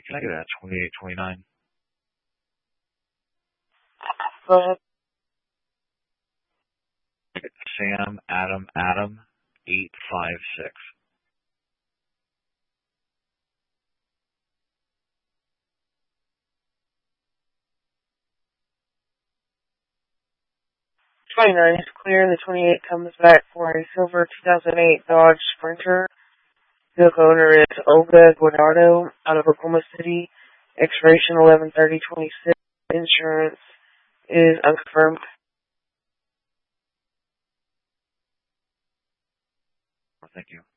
can I get a 2829? Go ahead. Sam Adam 856. '29 is clear. The 28 comes back for a silver 2008 Dodge Sprinter. Vehicle owner is Olga Guardado out of Oklahoma City. Expiration 11/30/26. Insurance is unconfirmed. Thank you.